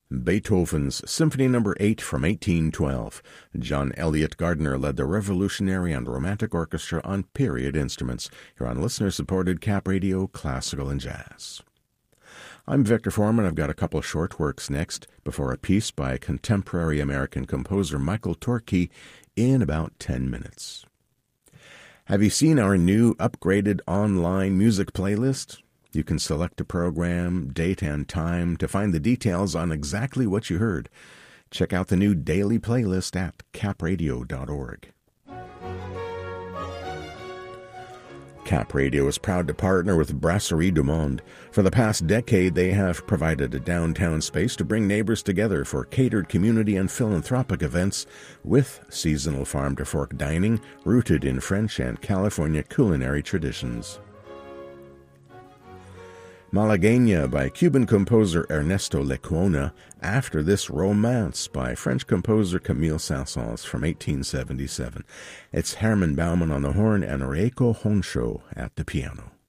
Beethoven's Symphony No. 8 from 1812. John Elliott Gardner led the Revolutionary and Romantic Orchestra on period instruments, here on listener-supported Cap Radio Classical and Jazz. I'm Victor Foreman. I've got a couple short works next, before a piece by contemporary American composer Michael Torke in about 10 minutes. Have you seen our new upgraded online music playlist? You can select a program, date, and time to find the details on exactly what you heard. Check out the new daily playlist at capradio.org. Cap Radio is proud to partner with Brasserie du Monde. For the past decade, they have provided a downtown space to bring neighbors together for catered community and philanthropic events with seasonal farm-to-fork dining rooted in French and California culinary traditions. Malagueña by Cuban composer Ernesto Lecuona, After This Romance by French composer Camille Saint-Saëns from 1877. It's Herman Baumann on the horn and Reiko Honsho at the piano.